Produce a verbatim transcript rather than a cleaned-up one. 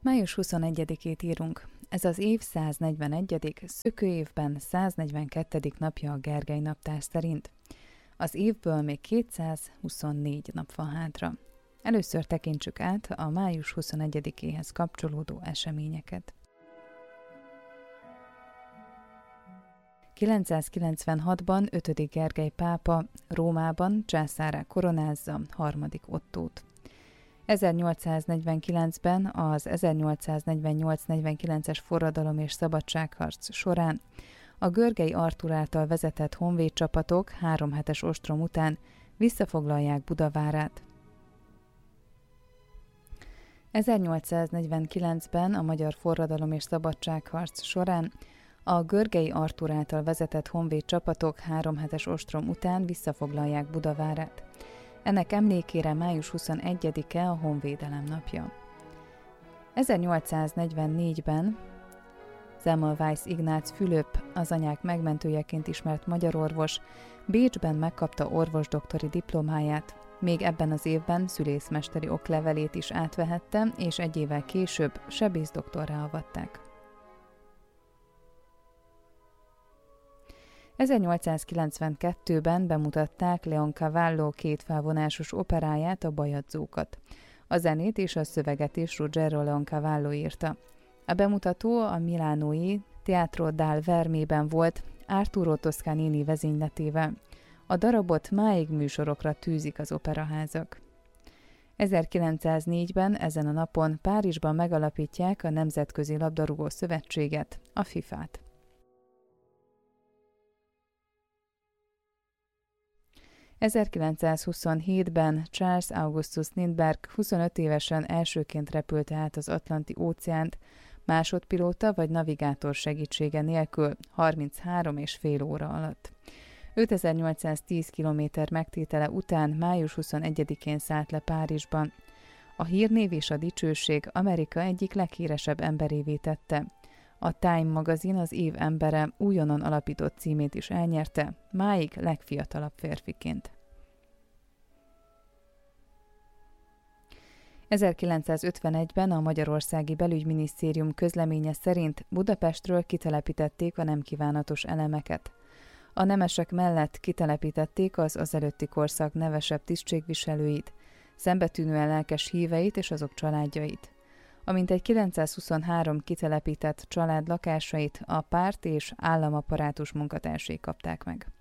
május huszonegyedikét írunk. Ez az év száznegyvenegyedik szökőévben száznegyvenkettedik napja a Gergely naptár szerint. Az évből még kétszázhuszonnégy nap van hátra. Először tekintsük át a május huszonegyedikéhez kapcsolódó eseményeket. kilencszázkilencvenhatban ötödik Gergely pápa Rómában császárrá koronázza harmadik Ottót. ezernyolcszáznegyvenkilencben az ezernyolcszáznegyvennyolc negyvenkilences forradalom és szabadságharc során a Görgei Artúr által vezetett honvédcsapatok három hetes ostrom után visszafoglalják Budavárát. ezernyolcszáznegyvenkilencben a magyar forradalom és szabadságharc során a Görgei Artúr által vezetett honvédcsapatok három hetes ostrom után visszafoglalják Budavárát. Ennek emlékére május huszonegyedike a Honvédelem napja. ezernyolcszáznegyvennégyben Semmelweis Ignác Fülöp, az anyák megmentőjeként ismert magyar orvos, Bécsben megkapta orvosdoktori diplomáját, még ebben az évben szülészmesteri oklevelét is átvehette, és egy évvel később sebészdoktorrá avatták. ezernyolcszázkilencvenkettőben bemutatták Leon Cavallo kétfelvonásos operáját, a Bajadzókat. A zenét és a szöveget is Ruggero Leoncavallo írta. A bemutató a milánói Teatro dal Vermében volt, Arturo Toscanini vezényletével. A darabot máig műsorokra tűzik az operaházak. ezerkilencszáznégyben ezen a napon Párizsban megalapítják a Nemzetközi Labdarúgó Szövetséget, a fifát. ezerkilencszázhuszonhétben Charles Augustus Lindbergh huszonöt évesen elsőként repülte át az Atlanti-óceánt, másodpilóta vagy navigátor segítsége nélkül harminchárom és fél óra alatt. ötezer-nyolcszáztíz kilométer megtétele után május huszonegyedikén szállt le Párizsban. A hírnév és a dicsőség Amerika egyik leghíresebb emberévé tette. A Time magazin az év embere újonnan alapított címét is elnyerte, máig legfiatalabb férfiként. ezerkilencszázötvenegyben a Magyarországi Belügyminisztérium közleménye szerint Budapestről kitelepítették a nem kívánatos elemeket. A nemesek mellett kitelepítették az azelőtti korszak nevesebb tisztségviselőit, szembetűnően lelkes híveit és azok családjait. A mintegy kilencszázhuszonhárom kitelepített család lakásait a párt és államaparátus munkatársai kapták meg.